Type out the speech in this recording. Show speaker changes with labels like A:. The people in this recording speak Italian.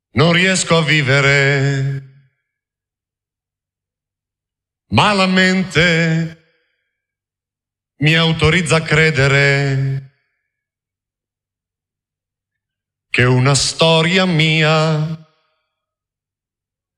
A: Non riesco a vivere, ma la mente mi autorizza a credere che una storia mia